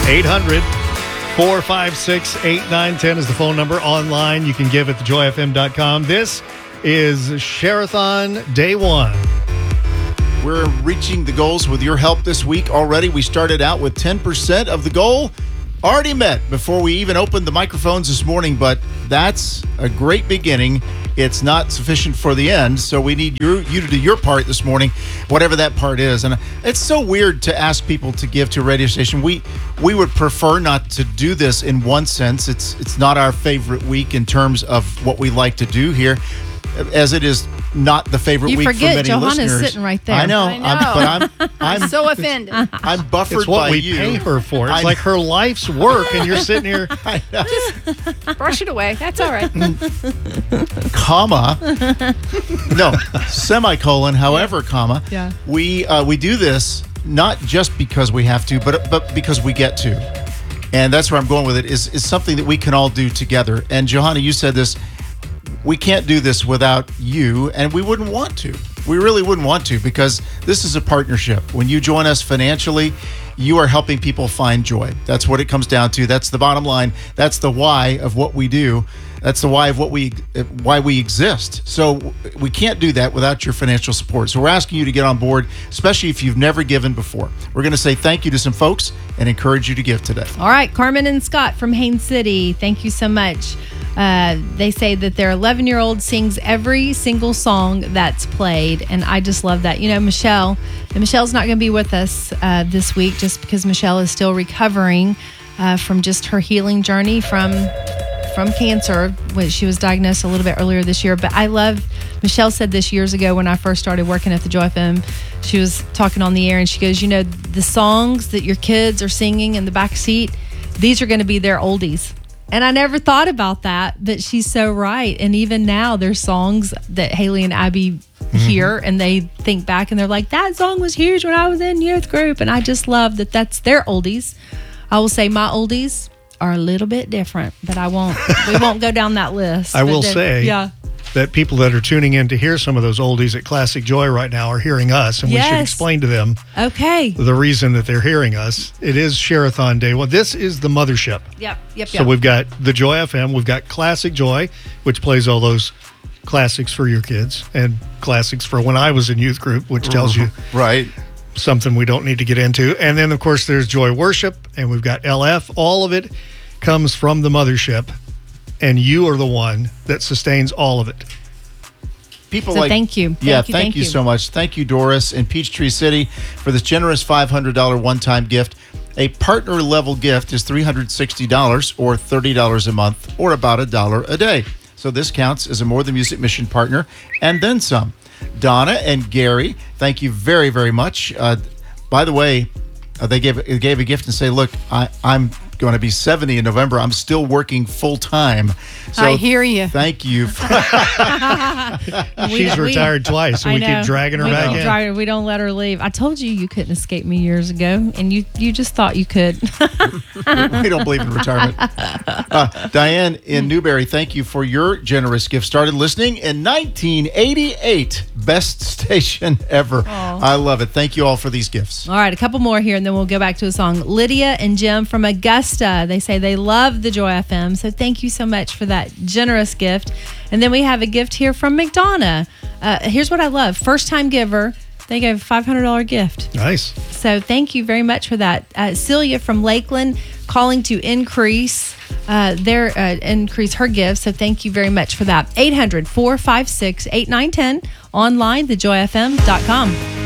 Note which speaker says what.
Speaker 1: 800-456-8910 is the phone number. Online, you can give at thejoyfm.com. This is Share-a-thon Day 1.
Speaker 2: We're reaching the goals with your help this week already. We started out with 10% of the goal already met before we even opened the microphones this morning, but that's a great beginning. It's not sufficient for the end, so we need you to do your part this morning, whatever that part is. And it's so weird to ask people to give to a radio station. We would prefer not to do this in one sense. It's not our favorite week in terms of what we like to do here, as it is not the favorite week for many listeners.
Speaker 3: You forget Johanna's sitting right there.
Speaker 2: I know.
Speaker 4: I'm so offended.
Speaker 2: I'm buffered
Speaker 1: It's what
Speaker 2: by
Speaker 1: we
Speaker 2: you.
Speaker 1: pay her for. It's like her life's work, and you're sitting here.
Speaker 4: Just brush it away. That's all right.
Speaker 2: Comma. No, semicolon, however, comma.
Speaker 3: Yeah.
Speaker 2: We do this not just because we have to, but because we get to. And that's where I'm going with it, is something that we can all do together. And Johanna, you said this. We can't do this without you, and we wouldn't want to. We really wouldn't want to, because this is a partnership. When you join us financially, you are helping people find joy. That's what it comes down to. That's the bottom line. That's the why of what we do. That's the why of why we exist. So we can't do that without your financial support. So we're asking you to get on board, especially if you've never given before. We're going to say thank you to some folks and encourage you to give today.
Speaker 3: All right, Carmen and Scott from Haines City, thank you so much. They say that their 11-year-old sings every single song that's played, and I just love that. You know, Michelle's not going to be with us this week just because Michelle is still recovering from just her healing journey from cancer, when she was diagnosed a little bit earlier this year. But Michelle said this years ago when I first started working at the Joy FM. She was talking on the air, and she goes, the songs that your kids are singing in the back seat, these are going to be their oldies. And I never thought about that, but she's so right. And even now, there's songs that Haley and Abby hear, and they think back, and they're like, that song was huge when I was in youth group. And I just love that that's their oldies. I will say my oldies are a little bit different, but we won't go down that list.
Speaker 1: I will say that people that are tuning in to hear some of those oldies at Classic Joy right now are hearing us, and we should explain to them the reason that they're hearing us. It is Share-a-thon Day. Well, this is the mothership.
Speaker 3: Yep.
Speaker 1: So we've got the Joy FM, we've got Classic Joy, which plays all those classics for your kids, and classics for when I was in youth group, which tells you something we don't need to get into. And then, of course, there's Joy Worship, and we've got LF. All of it comes from the mothership, and you are the one that sustains all of it.
Speaker 3: Thank you.
Speaker 2: Thank you so much. Thank you, Doris in Peachtree City, for this generous $500 one-time gift. A partner-level gift is $360 or $30 a month, or about $1 a day. So this counts as a More Than Music Mission partner, and then some. Donna and Gary, thank you very, very much. By the way, they gave a gift and say, look, I'm going to be 70 in November. I'm still working full time. So
Speaker 4: I hear you.
Speaker 2: Thank you.
Speaker 1: She's retired twice, so we keep dragging her back in.
Speaker 3: We don't let her leave. I told you couldn't escape me years ago, and you just thought you could.
Speaker 2: We don't believe in retirement. Diane in Newberry, thank you for your generous gift. Started listening in 1988. Best station ever. Aww. I love it. Thank you all for these gifts.
Speaker 3: All right, a couple more here, and then we'll go back to a song. Lydia and Jim from Augusta. They say they love the Joy FM, so thank you so much for that generous gift. And then we have a gift here from McDonough. Here's what I love. First-time giver. They gave a $500 gift.
Speaker 1: Nice.
Speaker 3: So thank you very much for that. Celia from Lakeland calling to increase increase her gift. So thank you very much for that. 800-456-8910. Online, thejoyfm.com.